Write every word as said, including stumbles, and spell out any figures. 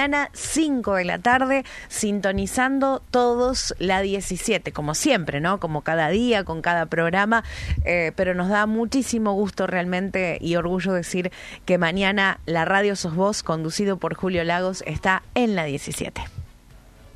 Mañana cinco de la tarde, sintonizando todos la diecisiete, como siempre, ¿no? Como cada día, con cada programa, eh, pero nos da muchísimo gusto realmente y orgullo decir que mañana la Radio Sos Vos, conducido por Julio Lagos, está en la diecisiete.